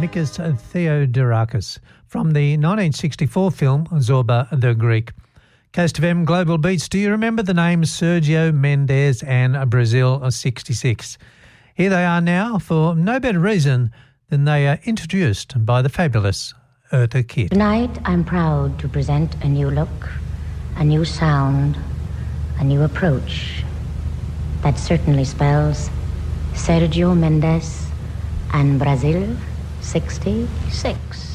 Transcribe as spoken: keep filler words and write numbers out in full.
Nikos Theodorakis from the nineteen sixty-four film Zorba the Greek. Coast F M Global Beats, do you remember the names Sergio Mendes and Brazil sixty-six? Here they are now for no better reason than they are introduced by the fabulous Eartha Kitt. Tonight I'm proud to present a new look, a new sound, a new approach. That certainly spells Sergio Mendes and Brazil sixty-six.